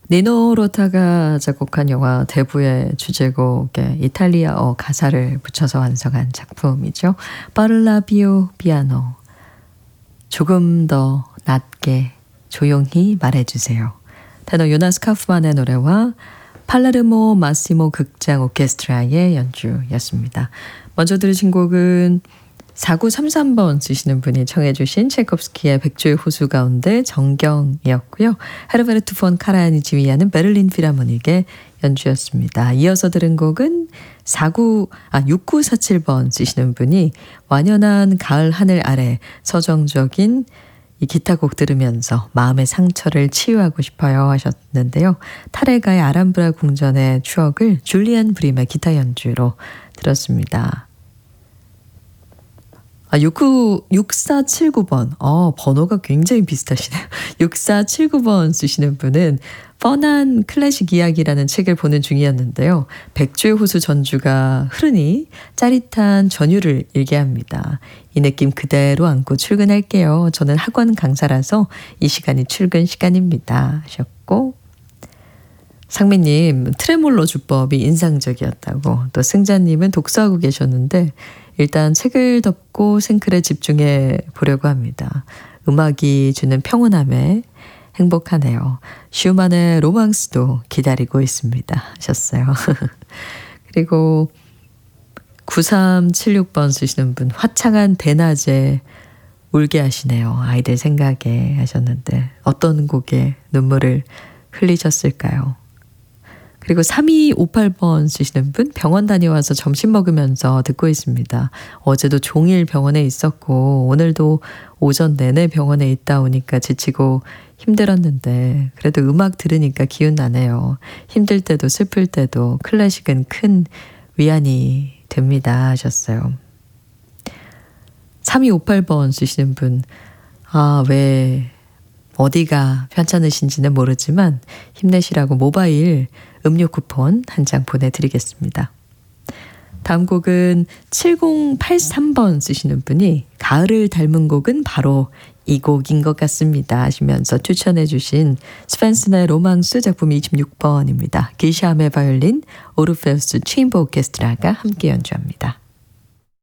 니노 로타가 작곡한 영화 대부의 주제곡에 이탈리아어 가사를 붙여서 완성한 작품이죠. 파를라비오 피아노. 조금 더 낮게 조용히 말해주세요. 테너 요나스 카프만의 노래와 팔레르모 마시모 극장 오케스트라의 연주였습니다. 먼저 들으신 곡은 4933번 쓰시는 분이 청해 주신 체이콥스키의 백조의 호수 가운데 정경이었고요. 헤르베르트 폰 카라얀이 지휘하는 베를린 필하모닉의 연주였습니다. 이어서 들은 곡은 6947번 쓰시는 분이 완연한 가을 하늘 아래 서정적인 이 기타곡 들으면서 마음의 상처를 치유하고 싶어요 하셨는데요. 타레가의 아람브라 궁전의 추억을 줄리안 브림의 기타 연주로 들었습니다. 6479번. 번호가 굉장히 비슷하시네요. 6479번 쓰시는 분은 뻔한 클래식 이야기라는 책을 보는 중이었는데요. 백조의 호수 전주가 흐르니 짜릿한 전율을 일게 합니다. 이 느낌 그대로 안고 출근할게요. 저는 학원 강사라서 이 시간이 출근 시간입니다. 하셨고, 상민님 트레몰로 주법이 인상적이었다고, 또 승자님은 독서하고 계셨는데 일단 책을 덮고 생클에 집중해 보려고 합니다. 음악이 주는 평온함에 행복하네요. 슈만의 로망스도 기다리고 있습니다 하셨어요. 그리고 9376번 쓰시는 분, 화창한 대낮에 울게 하시네요. 아이들 생각에 하셨는데 어떤 곡에 눈물을 흘리셨을까요? 그리고 3258번 쓰시는 분, 병원 다녀와서 점심 먹으면서 듣고 있습니다. 어제도 종일 병원에 있었고 오늘도 오전 내내 병원에 있다 오니까 지치고 힘들었는데 그래도 음악 들으니까 기운 나네요. 힘들 때도 슬플 때도 클래식은 큰 위안이 됩니다 하셨어요. 3258번 쓰시는 분, 왜 어디가 편찮으신지는 모르지만 힘내시라고 모바일 음료 쿠폰 한 장 보내드리겠습니다. 다음 곡은 7083번 쓰시는 분이 가을을 닮은 곡은 바로 이 곡인 것 같습니다 하시면서 추천해 주신 스펜슨의 로망스 작품 26번입니다. 기샤메 바이올린, 오르페우스 체인버 오케스트라가 함께 연주합니다.